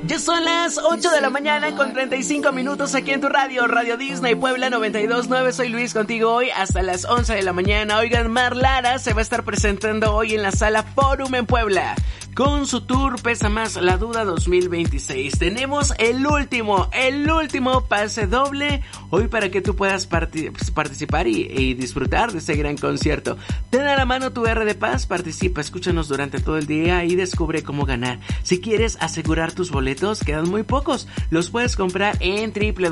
Ya son las 8 de la mañana con 35 minutos aquí en tu radio, Radio Disney Puebla 92.9. Soy Luis contigo hoy hasta las 11 de la mañana. Oigan, Mar Lara se va a estar presentando hoy en la Sala Forum en Puebla con su tour Pesa Más la Duda 2026. Tenemos el último pase doble hoy para que tú puedas participar y disfrutar de ese gran concierto. Ten a la mano tu R de Paz, participa, escúchanos durante todo el día y descubre cómo ganar. Si quieres asegurar tus boletos, quedan muy pocos. Los puedes comprar en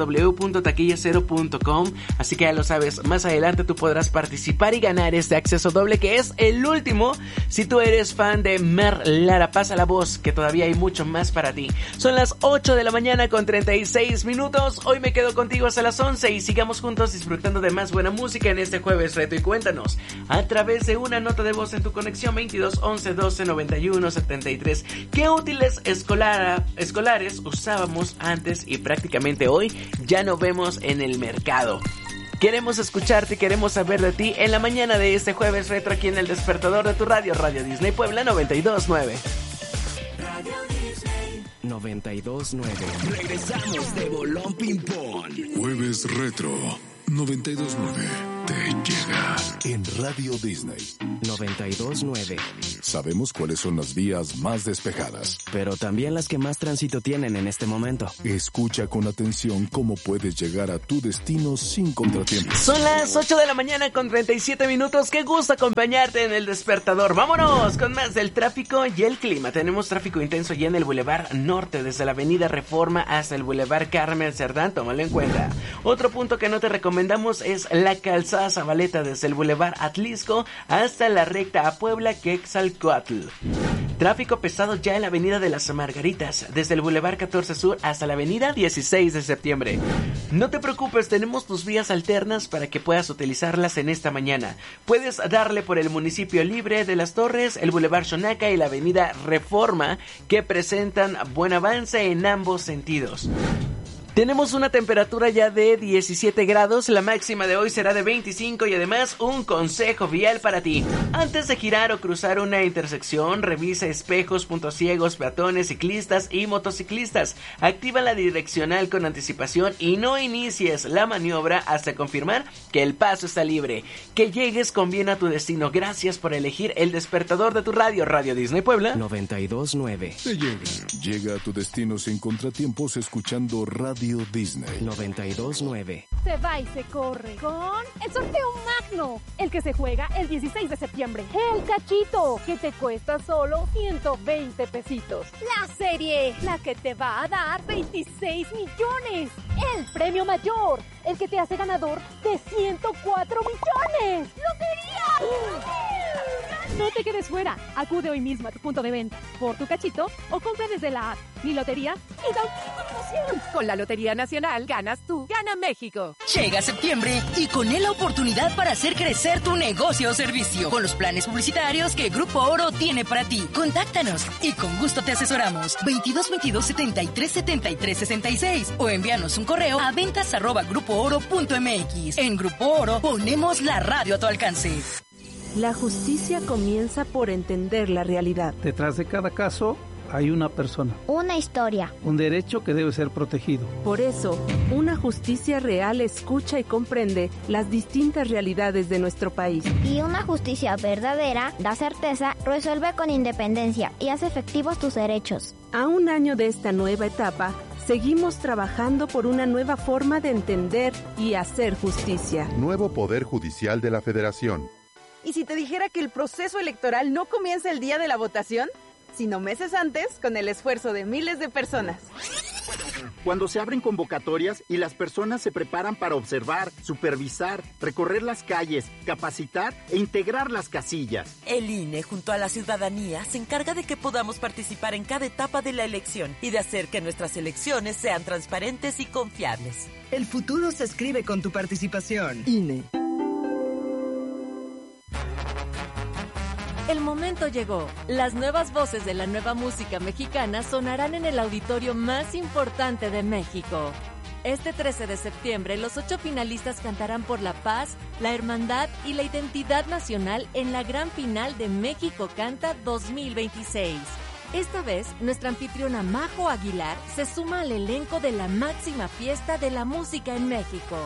www.taquillacero.com. Así que ya lo sabes, más adelante tú podrás participar y ganar este acceso doble que es el último. Si tú eres fan de Mar Lara, pasa la voz que todavía hay mucho más para ti. Son las 8 de la mañana con 36 minutos. Hoy me quedo contigo hasta las 11 y sigamos juntos disfrutando de más buena música en este jueves reto. Y cuéntanos a través de una nota de voz en tu conexión 22 11 12 91 73 qué útiles escolares usábamos antes y prácticamente hoy ya no vemos en el mercado. Queremos escucharte y queremos saber de ti en la mañana de este jueves retro aquí en el despertador de tu radio, Radio Disney Puebla 92.9. Radio Disney 92.9. Regresamos de Bolón Ping Pong. Jueves retro 92.9 te llega en Radio Disney 92.9. Sabemos cuáles son las vías más despejadas, pero también las que más tránsito tienen en este momento. Escucha con atención cómo puedes llegar a tu destino sin contratiempos. Son las 8 de la mañana con 37 minutos. Qué gusto acompañarte en el despertador. Vámonos con más del tráfico y el clima. Tenemos tráfico intenso ya en el Boulevard Norte, desde la Avenida Reforma hasta el Boulevard Carmen Cerdán. Tómalo en cuenta. Otro punto que no te recomendamos es la calzada Zabaleta, desde el Boulevard Atlisco hasta la recta a Puebla Quetzalcóatl. Tráfico pesado ya en la Avenida de las Margaritas, desde el Boulevard 14 Sur hasta la Avenida 16 de septiembre. No te preocupes, tenemos tus vías alternas para que puedas utilizarlas en esta mañana. Puedes darle por el municipio libre de Las Torres, el Boulevard Xonaca y la Avenida Reforma, que presentan buen avance en ambos sentidos. Tenemos una temperatura ya de 17 grados, la máxima de hoy será de 25 y además un consejo vial para ti. Antes de girar o cruzar una intersección, revisa espejos, puntos ciegos, peatones, ciclistas y motociclistas. Activa la direccional con anticipación y no inicies la maniobra hasta confirmar que el paso está libre. Que llegues con bien a tu destino. Gracias por elegir el despertador de tu radio, Radio Disney Puebla 92.9. Te llega a tu destino sin contratiempos escuchando Radio Disney 92.9. Se va y se corre con el sorteo magno, el que se juega el 16 de septiembre. El cachito, que te cuesta solo 120 pesitos. La serie, la que te va a dar 26 millones. El premio mayor, el que te hace ganador de 104 millones. ¡Lotería! No te quedes fuera. Acude hoy mismo a tu punto de venta por tu cachito o compra desde la app Mi Lotería y da un emoción. Con la Lotería Nacional ganas tú, gana México. Llega septiembre y con él la oportunidad para hacer crecer tu negocio o servicio con los planes publicitarios que Grupo Oro tiene para ti. Contáctanos y con gusto te asesoramos. 22 22 73 73 66 o envíanos un correo a ventas@grupooro.mx. En Grupo Oro ponemos la radio a tu alcance. La justicia comienza por entender la realidad. Detrás de cada caso hay una persona. Una historia. Un derecho que debe ser protegido. Por eso, una justicia real escucha y comprende las distintas realidades de nuestro país. Y una justicia verdadera da certeza, resuelve con independencia y hace efectivos tus derechos. A un año de esta nueva etapa, seguimos trabajando por una nueva forma de entender y hacer justicia. Nuevo Poder Judicial de la Federación. ¿Y si te dijera que el proceso electoral no comienza el día de la votación, sino meses antes, con el esfuerzo de miles de personas? Cuando se abren convocatorias y las personas se preparan para observar, supervisar, recorrer las calles, capacitar e integrar las casillas. El INE, junto a la ciudadanía, se encarga de que podamos participar en cada etapa de la elección y de hacer que nuestras elecciones sean transparentes y confiables. El futuro se escribe con tu participación. INE. El momento llegó. Las nuevas voces de la nueva música mexicana sonarán en el auditorio más importante de México. Este 13 de septiembre, los 8 finalistas cantarán por la paz, la hermandad y la identidad nacional en la gran final de México Canta 2026. Esta vez, nuestra anfitriona Majo Aguilar se suma al elenco de la máxima fiesta de la música en México.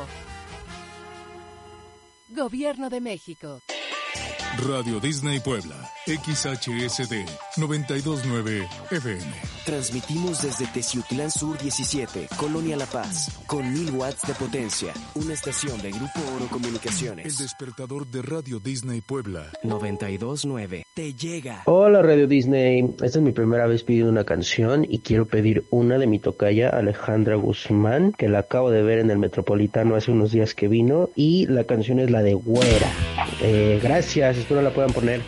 Gobierno de México. Radio Disney Puebla, XHSD 929 FM. Transmitimos desde Teciutlán Sur 17, Colonia La Paz, con 1000 watts de potencia. Una estación de Grupo Oro Comunicaciones. El despertador de Radio Disney Puebla 929. Te llega. Hola Radio Disney, esta es mi primera vez pidiendo una canción y quiero pedir una de mi tocaya Alejandra Guzmán, que la acabo de ver en el Metropolitano hace unos días que vino, y la canción es la de Güera. Gracias, espero la puedan poner.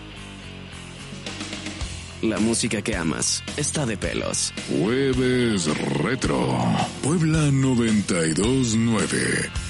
La música que amas está de pelos. Jueves Retro, Puebla 929.